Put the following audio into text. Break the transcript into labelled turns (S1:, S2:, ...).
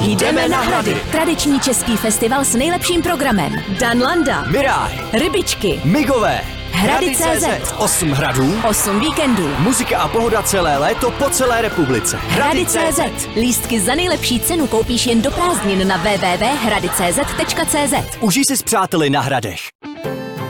S1: Jdeme na Hrady.
S2: Tradiční český festival s nejlepším programem. Dan Landa.
S1: Miráj.
S2: Rybičky.
S1: Migové.
S2: Hrady.cz.
S1: 8 hradů.
S2: 8 víkendů.
S1: Muzika a pohoda celé léto po celé republice.
S2: Hrady.cz. Lístky za nejlepší cenu koupíš jen do prázdnin na www.hrady.cz.
S1: Užij si s přáteli na Hradech.